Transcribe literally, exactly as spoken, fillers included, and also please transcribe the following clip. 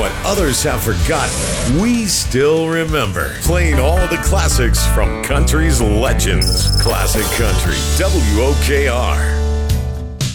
what others have forgotten, we still remember. Playing all the classics from country's legends. Classic Country, W O K R.